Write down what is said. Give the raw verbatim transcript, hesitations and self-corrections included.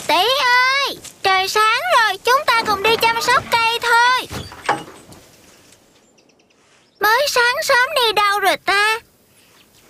Tỷ ơi, trời sáng rồi, chúng ta cùng đi chăm sóc cây thôi. Mới sáng sớm đi đâu rồi ta?